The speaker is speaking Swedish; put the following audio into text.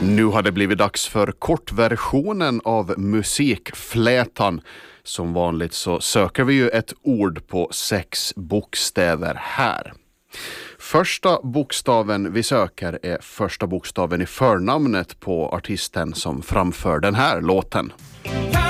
Nu har det blivit dags för kortversionen av musikflätan. Som vanligt så söker vi ju ett ord på 6 bokstäver här. Första bokstaven vi söker är första bokstaven i förnamnet på artisten som framför den här låten.